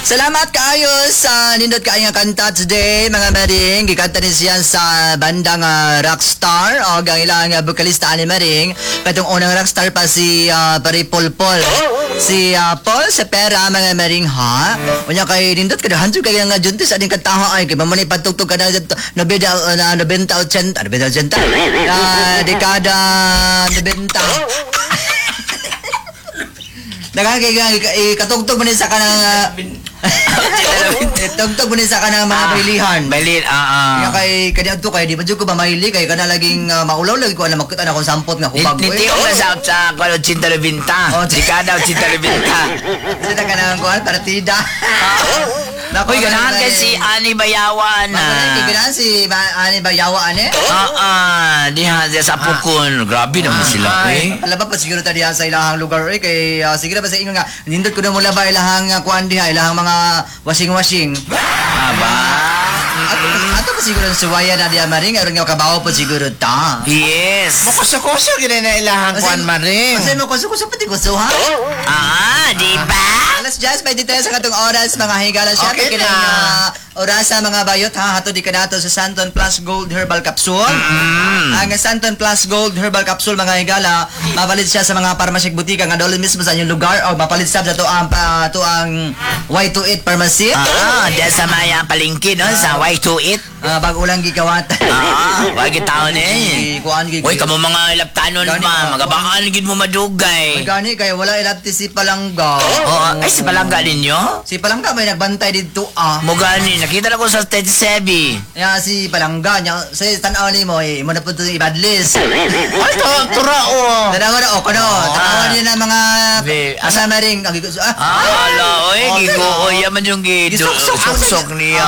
Salamat kaayo sa nindot kaayo nga kanta today mga maring. Gikanta ni siya sa bandang Rockstar o ang ilang vokalista ani maring. Katong unang Rockstar pa si pare Paul. Si Paul sa pera mga maring ha. Unya kay nindot kada hanjo kay nga juntis ading kantaho ay kay mamani patugtog kada 90 80 dekada 90. Katugtog mo sa kanang tugtog mo sa kanang mga bailihan. Bailin, Kaya kay kaniadto kay di ba jud ko ba maili kay kana laging maulaw lagi ko na makita na kung sampot nga hubag ko. Niti ko sa kalo 80 dekada 80. Sita kanang kuan partida. Uy, ganahan kay si Ani Bayawan. Ganahan si Ani Bayawan diha sa Pukon. Grabe naman sila eh. Alaba pa siguro ta diha sa ilahang lugar kay sige ba sa inyo nga nindot ko na mula ba ilahang kuan diha ilahang mga washing. Aba. Ato pa siguro sa suwaya na diha maring aron nga kabaw po siguro ta. Yes. Makuso-kuso gina na ilahang kuan maring. Kasi mo kuso pati kuso ha. Di ba? Alas just by details sa katong oras mga higala siya Okay kay oras sa mga bayot ha hato di kanato sa Santon Plus Gold Herbal Capsule. Ang Santon Plus Gold Herbal Capsule mga higala mapalit siya sa mga parmasik butika nga dole mismo sa inyong lugar o mapalit siya sa to ang Y28 Pharmacy. Diyan sa Maya Palengke no sa Y28. Bago lang gikawatan. Wagi taon eh. Uy, kamo mga ilaptanon pa, magabaan gid mo madugay. Gani kay wala ilapti si Palangga. Ay si Palangga ninyo? Si Palangga may nagbantay dito Mo gani, nakita na ko sa stage 7. Ya si Palangga nya sa tan-aw ni mo mo na pud ibadlis. Ay, tura o. Tanawa na kono. Tanawa niya na mga kasama ring ala oy gigo oy yaman yung gisusok niya.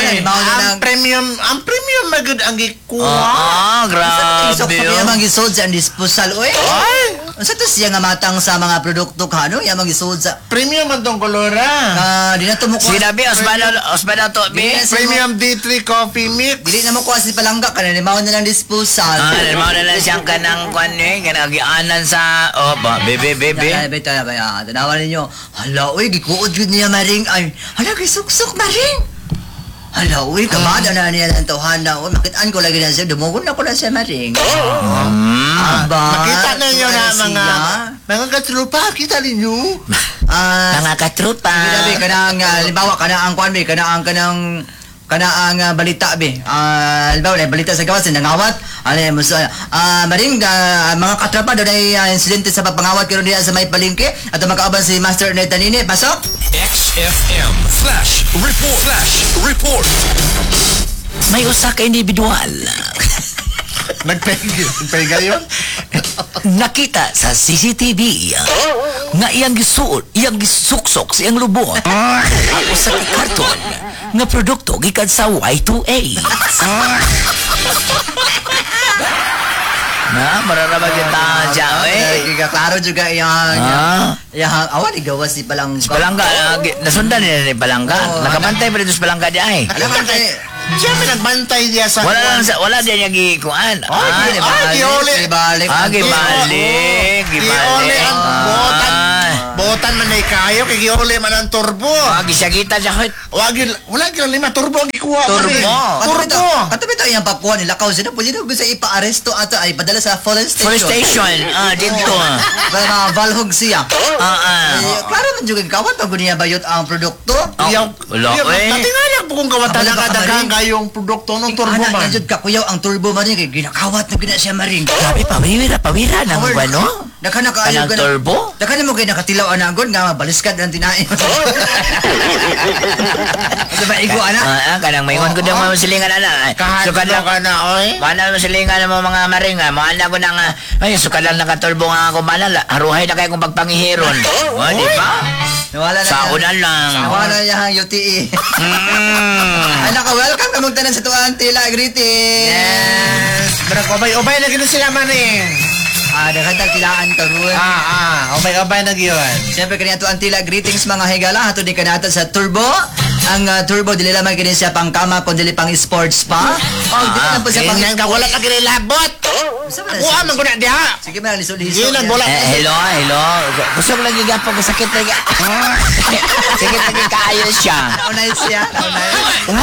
Ang premium magud ang gikuha. Grabe. Isok pa niya mangisod sa disposal oy. Unsa to siya nga matang sa mga produkto kano ya mangisod sa Premium man tong kolora. di na to mo ko. Sinabi osbana to bi. Premium D3 coffee mix. Dili na mo kuha si Palangga kana ni mao na lang disposal. Mao na lang siyang kanang kwan kanang gianan sa bebe. Beta ba tanawa ninyo. Hala oy gikuod jud niya maring ay. Hala gisuksok maring. Hala, uy, kamada na niya ng tawhana. Uy, makitaan ko lagi na siya. Dumugon na ko na siya maring. Makita na nyo na mga katrupa. Kita ninyo. Mga katrupa. Sabi, kanang, limbawa, kanang kuan, kanang balita, be. Limbawa, balita sa gawas, nangawat. Maring, mga katrapa, doon ay insidente sa pagpangawat karon diya sa may palengke. At makaaban si Master Ned Tanini. Pasok! XFM Flash Report. May usa ka individual. Nagpega yun? Nakita sa CCTV nga iyang gisuot, iyang gisuksok sa iyang lubot. Ako sa karton nga produkto gikan sa Y2A. Mararabag kita dyan, Klaro juga yang awan igawas si Palangga. Si Palangga, nasundan nila ni Palangga. Nakabantay pa dito si Palangga di ay. Alam mo, siya may nagbantay diya sa... Wala diya niya gikuan. Gibalik. Giole ang botan man ay kayo, kay giole man ang turbo. Gisagita siya. Wala gila 5 turbo ang gikuha. Turbo. Katabi ito yung pakuha nila. Kasi na pwede ko sa ipa-aresto ato ay padala sa forest station. Forest station. Dito. Para valhog siya. Klaro man juga kawat pag niya bayot ang produkto. Wala eh. Natingalang po kung kawatan na kadagang kayong produkto ng turbo man. Nandiyon ka kuyaw ang turbo man kay ginakawat na gina siya maring. Grabe, pawira ng ano? Daka na kaayo ka turbo? Daka na mo kay nakatilaw anagon nga baliskad ang tinain. Diba igo ana? Kanang maingon ko mga masilingan ana. Kahadlo ka na oy. Mana masilingan mo mga maring maana ko nang ay sukalan nakaturbo nga ako manala. Haruhay na kay kung pagpangihiron. Di ba? Nawala na. Saunan lang. Nawala na yung UTE. Ay naka-welcome kamong tanan sa tuang tila greeting. Yes. Pero obay na gino sila maring. Nakatag tilaan karon. Obay na giyon. Siyempre kanina to ang tila greetings mga higala. Hatod din kanata sa Turbo. Ang Turbo dili lamang kini siya pang kama kundi pang sports pa. Dili na po siya pang wala ka kini labot. Kuha man guna diha. Sige man lisod-lisod. Sige bola. Hello. Gusto ko lagi gapo ko sakit lagi. Sige Ayos siya. Naunay siya. Naunay.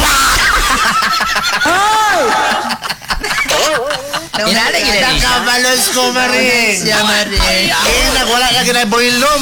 Inalay gina ni siya. Nakabalos ko, Naunay Maring. siya, Maring. Wala ka ginay boilom.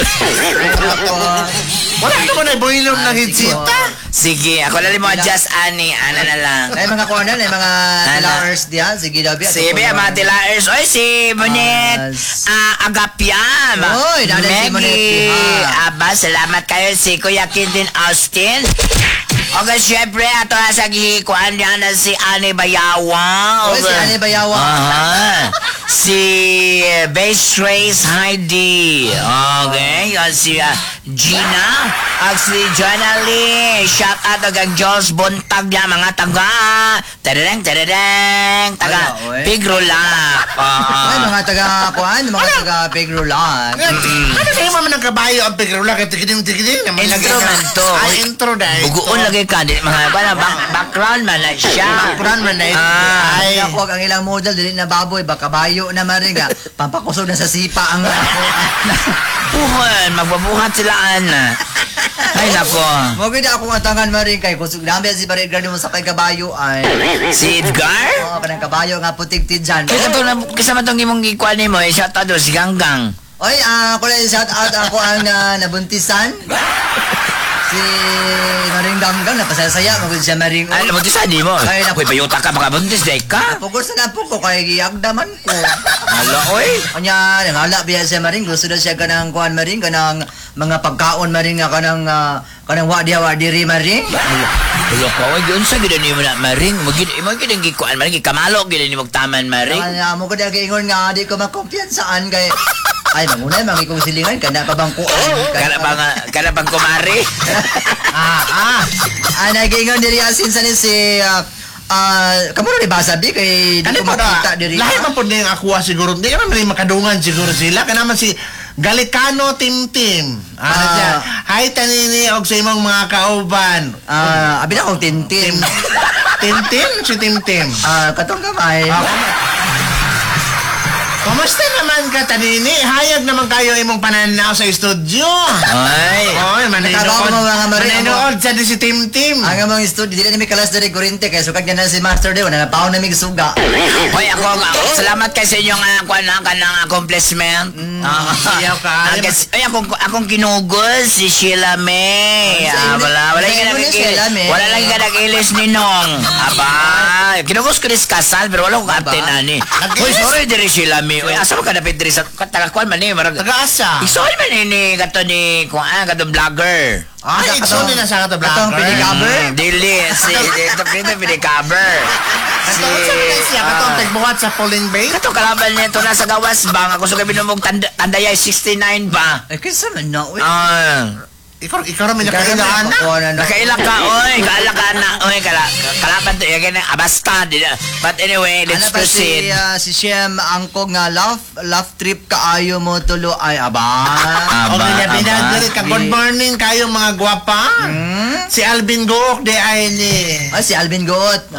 Wala ka ginay boilom na hitsita. Sige, ako lang mo adjust ani. Ana na lang. Ay, mga kuwanan, ay mga tilawers diyan. Sige, Dabi. Si Bea, mga tilaers. Oy, si Monet. Agapiam. Oy, daday si Monet, ha. Aba, salamat kayo. Si Kuya Quintin Austin. Okay, syempre, ato na sa gihikuan niya na si Ani Bayawa. Oy, si Ani Bayawa. Si Base Race Heidi. Okay, yan si Gina. At si Jonah Lee. Shout out kag Jos Buntag niya, mga taga. Tadadang. Taga Wala, oy. Pigrulak. Ay, mga taga-kuhan, mga taga-Pigrulak. Ano kayo mo ng kabayo ang pigurula kay tikiting-tikiting? Instrumento. Ay, intro dahil. Bugoon lagi ka. Mga background man na siya. Background man na ito. Ay, ako, ang ilang model, dili na baboy, baka bayo na Maring. Pampakusog na sa sipa ang Buhon, magbabuhat sila ana. Ay nako. Mugid ako atangan Maring kay kusog namin si Maring grado mo sa kay kabayo ay. Si Edgar? Oo, kanang kabayo nga putik tidyan. Kaya to na kasama tong imong gikuan nimo, shout out si Ganggang. Oy, ako lang shout out ako ang nabuntisan. Si Maring Ganggang napasaya magud siya Maring. Ay, mo sa di mo. Ay, naku. Uy, bayuta ka mga buntis day ka. Pugos na po ko kay giagdaman ko. Hala, oy. Kanya nangala biya siya Maring gusto na siya kanang kuan Maring kanang mga pagkaon Maring nga kanang wa diri Maring. Ulo ko, oy, doon sa gid ni mo na maring, mo gid ang gikuan maring kamalo gid ni mo taman maring. Kanya mo kada giingon nga di ko makumpiyansaan kay ay mangunay mangi kong silingan kana pa bang kuan. Kana bang kumari. Nagingon diri asin sa ni si kamo na basa bi kay di ko makita diri. Lahat man po na yung akuha siguro. Hindi ka naman makadungan siguro sila. Kaya naman si Galicano Timtim. Siya. Hi, tanini og sa imong mga kauban. Abi na akong tintin. Timtim? Si Timtim. Katong kamay. Kamusta naman ka, tanini? Hayag naman kayo imong pananaw sa studio. Ay. Oy, Nakagawa mo mga Maring. maninood sa di si Timtim. Ang among studio dili na mi kalas diri kurente kay sukag na si Master Deo na paon na mi suga. Hoy, ako, salamat kay sa inyong kanang accomplishment. Iyaw ka. Ay, akong kinugol, si Sheila May. Wala lang ka nag-ilis ni Nong. Aba, kinugos ko rin kasal, pero wala ko kapten na ni. Hoy, sorry diri Sheila May. Uy, asa mo ka napit diri sa katagakuan man ni. Taga-asa. Isoy man ni kato ni kato vlogger. Ay, ito na sa kata Katong vlogger. pinikaber? Dili, ito pinikaber. Katong sa siya, katong tagbuhat sa polling bay. Kato kalaban nito na sa gawas bang ako sa binumog tandayay 69 pa. Ay kinsa man na uy. Ikaw naman nakailaan na. Nakailak ka, oy, kaalak ka na, oy, kalaban to, yan, basta, but anyway, let's Ano pa proceed. si Shem Angkog nga love trip kaayo mo tulo ay aba. Okay na binagdiri ka. Good morning kayo mga gwapa. Si Alvin Gook de ay ni. Ay si Alvin Goot.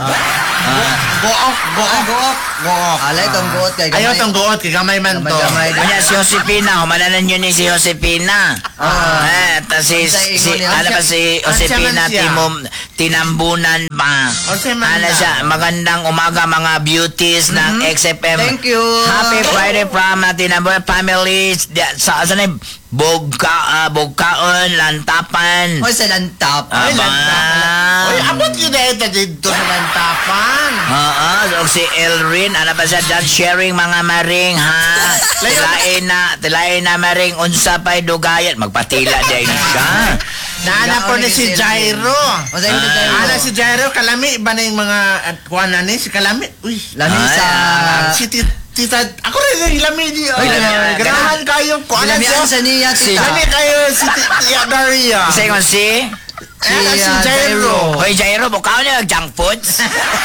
Gook. Alay tong Goot kay Ayaw tong Goot kay gamay man to. Gamay. Kanya si Josepina, humananan yun ni si Josepina. Si Josepina tinambunan pa. Ano siya, magandang umaga mga beauties ng XFM. Thank you. Happy Friday from tinambunan families. Sa asan Bogkaon, Lantapan. Oy sa lantap. Ay, Aba. lantapan. Oy, abot yun na ito dito sa lantapan. So si Elrin, ano ba siya dyan sharing mga maring ha? Tilain na maring unsa pa'y dugayan. Magpatila din siya. Naana po ni si Jairo. O sa ito tayo. Ana si Jairo, kalami ba na yung mga kuha na ni? Si kalami. Uy. Lami sa Si Tita, ako rin yung lami niya. Ay, lami. Ganahan kayo. Kuha na Lamian sa niya tita. Lami kayo si Tia Daria. Isa yung si Si Jairo. Hoy Jairo, bukaw niya junk foods.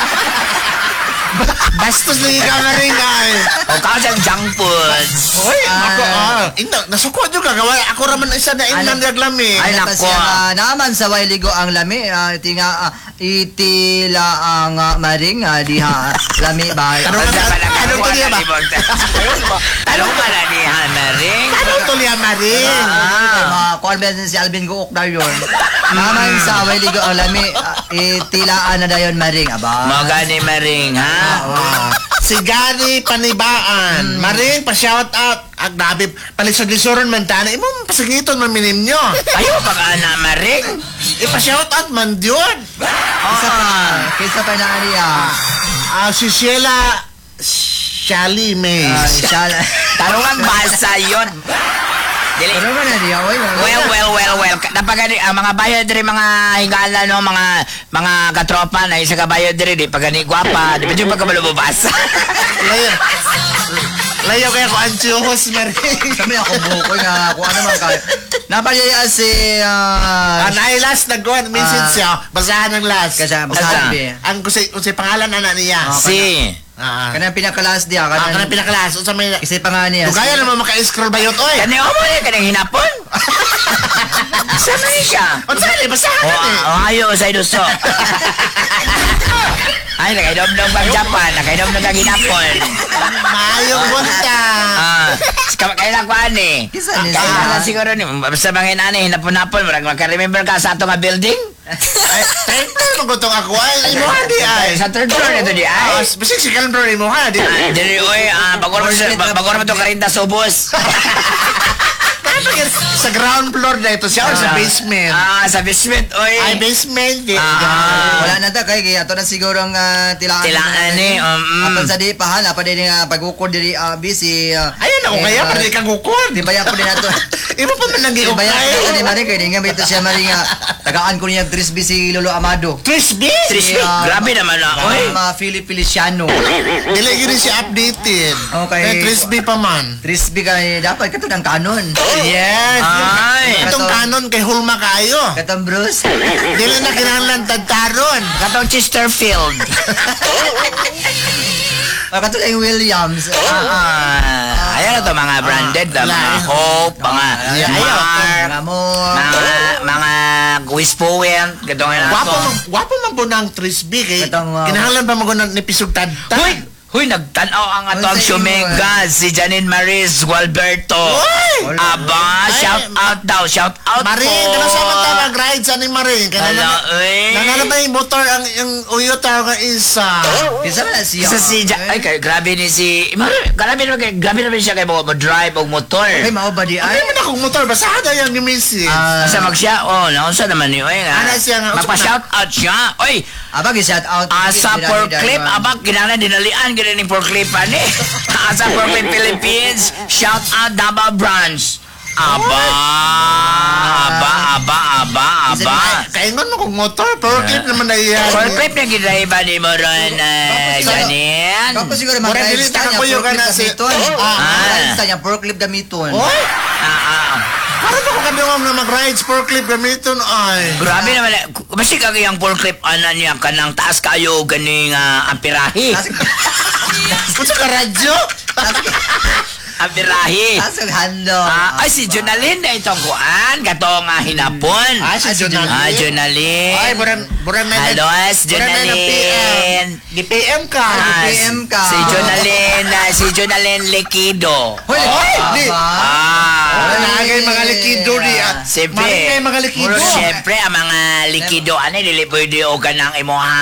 Bastos lagi ka na rin ay. Bukaw siya junk foods. Uy, ako nasuko juga gawa ako raman isa na inang naglami. Ay nako. nako. Naman sa way ligo ang lami tinga itila ang maring diha lami ba. Tanong ko niya ba? Tanong pala ni Hanaring. Ano to liya, Maring? Convention si Alvin Guok na yun. Naman sa Wiligo ang lami itilaan na dayon maring aba. Magani Maring, ha? Si Gary Panibaan. Maring, pa-shout out. Grabe, palisod-lisoron man tana. Imong pasagiton man minim nyo. Ayaw pa ka na Maring. Pa-shout out man yun. Kisa pa na niya. Si Sheila Shally May. Tanong ang basa yun. Dili. Ano ba na niya? Well. Napagani ang mga bayad diri mga higala no, mga katropa na isa ka bayad diri di pagani gwapa, di medyo pagkamalubasa. Layo kaya ko antiyohos, Maring. Kami ako buko nga kung ano man kaya. Napalaya si Ay, last na gawin. Minsan siya. Basahan ng last. kasi Asa? Ang kusay pangalan na niya. Si kanang pinakalas diya Kanang pinakalas. Unsa may... kasi pa nga niya. Tugaya naman maka-scroll ba yun, oy? kani mo ni kanang hinapon. Sana siya. Unsa may basahan na eh. Ayo sa iduso. Ay, nakainom-nom bang Japan, nakainom-nom bang hinapon. Mayong bunta. Kailan ko ani? Kisa ni Kailan siguro ni basta bangin ani hinapon-hapon, murag maka-remember ka sa ato nga building? Ay, tayong ko itong ako ay. Imo ha, di ay. Sa third floor nito di ay. Basig si calendar imo ha, di ay. Dili oy, bagor mo to karinda subos. Sa ground floor na ito siya or sa basement? Sa basement oy. Ay, basement. wala na ta kay ato na siguro ang tilaan. Tilaan ni. Apan sa di pa hala pa din nga pagukod diri busy. Ayun ako kaya, pwede kang gukod. Di ba ya po din ato. Imo pa man Di nag-iukay. ba ya po din mari kay di nga bito siya mari nga tagaan ko niya Trisby si Lolo Amado. Trisby? Trisby, grabe naman na oy. Filipiliciano. Dili gini siya updated. Okay. Trisby pa man. Trisby kay dapat kato ng kanon. Yes. Ay. Itong kanon kay Hulma kayo. Katong Bruce. Dili na kinahanglan tagtaron. Katong Chesterfield. Kato kay Williams. Ayan na to mga branded, mga Hope, mga Mark, Mga mo. mga Wispoent, gatong na to. Wapo man po ng Trisby kay Katong, kinahanglan pa magunan ni pisog tadta. Huy, nagtanaw ang ato ang Unsay Shumega, si Janine Maris Gualberto. Uy! Aba, Ay, shout out daw, shout out Maring, po. kano sa mata mag-ride sa ni Maring? Hala, eh. Nanalo ba yung motor ang uyota nga isa? Isa na siya. Isa si ay kay grabe ni si grabe naman siya kay mo drive og motor. Ay, mao ba di Ay, ay? man akong motor, basada yan ni Missy. Sa magsiya, naunsa naman ni oy nga. Ana siya nga, Magpa-shout out siya. Oy, Abag i-shout out. asa forklift, abak kinahanglan dinalian gid ni forklift ani. Asa forklift Philippines, shout out Davao branch. Aba. Kaingon mo kong motor, forklift naman na yan. Forklift na gidrive ni mo ron, Janine. Kapag siguro Mura mag-drive dili sa kanya, takapuyo ka forklift na si... gamiton. Mag-drive sa kanya, forklift gamiton. Oy! Parang ako kadungam na mag-rides, forklift gamiton, ay. Grabe naman. Basta kagayang forklift ana niya kanang taas kayo ganing amperahe. Punta ka radyo? Amperahe. Asang hando. Ay, si Jonalyn na itong kuan. Katong hinapon. Si Jonalyn. Jonalyn. Ay, buran na Hello, Jonalyn. Di PM ka. PM ka. Si Jonalyn Liquido. Hoy, di. Wala na agay mga likido di. Siyempre. Maring kayo mga likido. Siyempre, ang mga likido, ano, dili pwede o ganang imuha